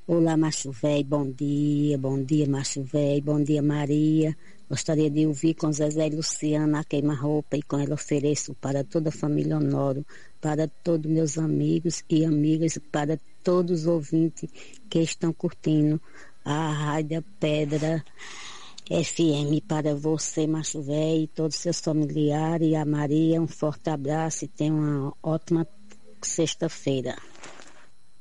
Olá, macho velho, bom dia, macho velho, bom dia, Maria. Gostaria de ouvir com Zezé e Luciana a queima-roupa e com ela ofereço para toda a família Honório, para todos meus amigos e amigas, para todos os ouvintes que estão curtindo a Rádio Pedra FM, para você, macho velho, e todos os seus familiares, e a Maria, um forte abraço e tenha uma ótima sexta-feira.